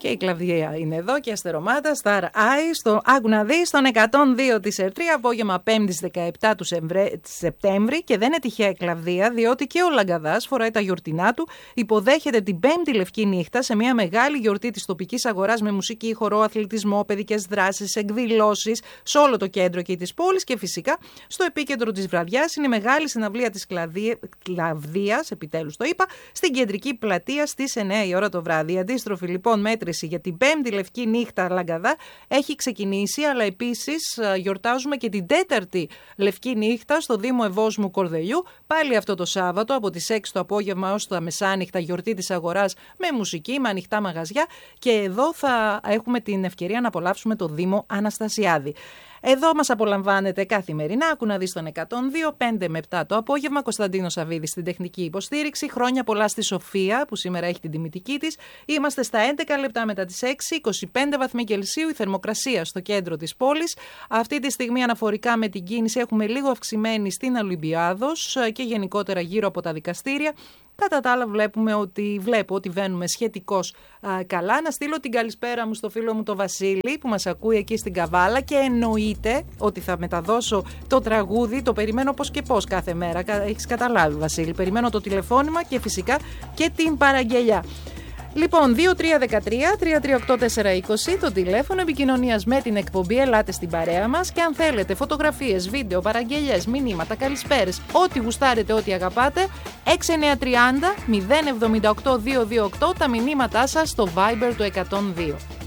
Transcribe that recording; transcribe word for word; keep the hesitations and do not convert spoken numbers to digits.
Και η Κλαβδία είναι εδώ και αστερομάτα, Star Eye, στο άκου να δεις, στον εκατόν δύο της Ερτρία, απόγευμα πέμπτης δεκαεπτά του Σεπτέμβρη. Και δεν είναι τυχαία η Κλαβδία, διότι και ο Λαγκαδάς φοράει τα γιορτινά του, υποδέχεται την πέμπτη λευκή νύχτα σε μια μεγάλη γιορτή της τοπικής αγοράς με μουσική, χορό, αθλητισμό, παιδικές δράσεις, εκδηλώσεις σε όλο το κέντρο και της πόλης. Και φυσικά στο επίκεντρο της βραδιάς είναι η μεγάλη συναυλία της Κλαβδίας, επιτέλους το είπα, στην κεντρική πλατεία στις εννιά η ώρα το βράδυ. Η αντίστροφη λοιπόν μέτρηση για την πέμπτη λευκή νύχτα Λαγκαδά έχει ξεκινήσει, αλλά επίσης γιορτάζουμε και την τέταρτη λευκή νύχτα στο Δήμο Ευόσμου Κορδελιού, πάλι αυτό το Σάββατο από τις έξι το απόγευμα ως τα μεσάνυχτα, γιορτή της αγοράς με μουσική, με ανοιχτά μαγαζιά, και εδώ θα έχουμε την ευκαιρία να απολαύσουμε το Δήμο Αναστασιάδη. Εδώ μας απολαμβάνετε καθημερινά, άκου να δεις τον εκατόν δύο, πέντε με επτά το απόγευμα. Κωνσταντίνος Σαββίδης στην τεχνική υποστήριξη. Χρόνια πολλά στη Σοφία που σήμερα έχει την τιμητική της. Είμαστε στα έντεκα λεπτά μετά τις έξι, είκοσι πέντε βαθμοί Κελσίου η θερμοκρασία στο κέντρο της πόλης. Αυτή τη στιγμή αναφορικά με την κίνηση έχουμε λίγο αυξημένη στην Ολυμπιάδος και γενικότερα γύρω από τα δικαστήρια. Κατά τα άλλα βλέπουμε ότι, βλέπω ότι βαίνουμε σχετικώς α, καλά. Να στείλω την καλησπέρα μου στο φίλο μου το Βασίλη που μας ακούει εκεί στην Καβάλα, και εννοείται ότι θα μεταδώσω το τραγούδι, το περιμένω πώς και πώς κάθε μέρα. Έχεις καταλάβει, Βασίλη, περιμένω το τηλεφώνημα και φυσικά και την παραγγελιά. Λοιπόν, δύο τρία ένα τρία, τρία τρία οκτώ τέσσερα είκοσι το τηλέφωνο επικοινωνίας με την εκπομπή. Ελάτε στην παρέα μας, και αν θέλετε φωτογραφίες, βίντεο, παραγγελιές, μηνύματα, καλησπέρες, ό,τι γουστάρετε, ό,τι αγαπάτε, έξι εννιά τρία μηδέν εβδομήντα οκτώ διακόσια είκοσι οκτώ τα μηνύματά σας στο Viber του εκατόν δύο.